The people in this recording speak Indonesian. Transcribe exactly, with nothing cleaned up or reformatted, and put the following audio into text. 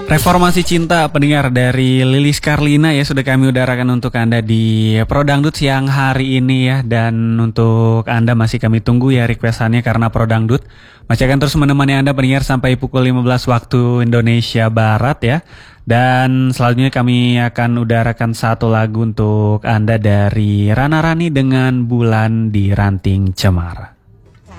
Reformasi Cinta pendengar dari Lilis Karlina ya sudah kami udarakan untuk Anda di Pro Dangdut siang hari ini ya. Dan untuk Anda masih kami tunggu ya requestannya karena Pro Dangdut masih akan terus menemani Anda pendengar sampai pukul lima belas waktu Indonesia Barat ya. Dan selanjutnya kami akan udarakan satu lagu untuk Anda dari Rana Rani dengan Bulan di Ranting Cemara.